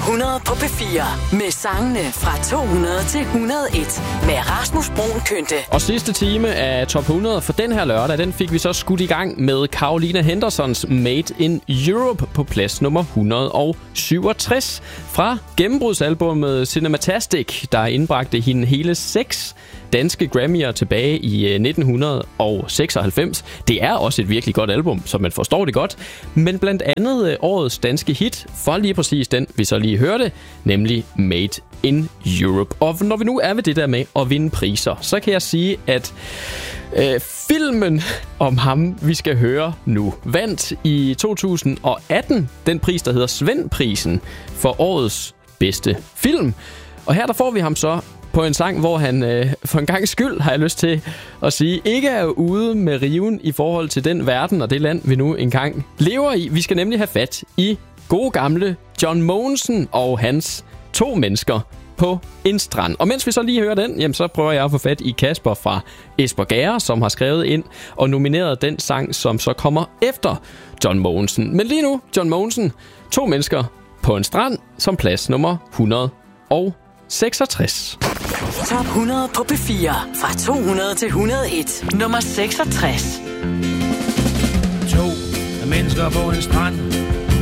100 på P4 med sangene fra 200 til 101 med Rasmus Bruun Kønte. Og sidste time af Top 100 for den her lørdag, den fik vi så skudt i gang med Carolina Hendersons Made in Europe på plads nummer 167 fra gennembrudsalbummet Cinematastic, der indbragte hende hele 6 danske Grammy'er tilbage i 1996. Det er også et virkelig godt album, så man forstår det godt. Men blandt andet årets danske hit, for lige præcis den, vi så lige hørte, nemlig Made in Europe. Og når vi nu er ved det der med at vinde priser, så kan jeg sige, at filmen om ham, vi skal høre nu, vandt i 2018 den pris, der hedder Svend-prisen for årets bedste film. Og her der får vi ham så på en sang, hvor han for en gangs skyld, har jeg lyst til at sige, ikke er ude med riven i forhold til den verden og det land, vi nu engang lever i. Vi skal nemlig have fat i gode gamle John Mogensen og hans 2 mennesker på en strand. Og mens vi så lige hører den, jamen, så prøver jeg at få fat i Kasper fra Espergærde, som har skrevet ind og nomineret den sang, som så kommer efter John Mogensen. Men lige nu, John Mogensen, 2 mennesker på en strand, som plads nummer 166. Top 100 på P4 fra 200 til 101. Nummer 66. 2 mennesker på en strand,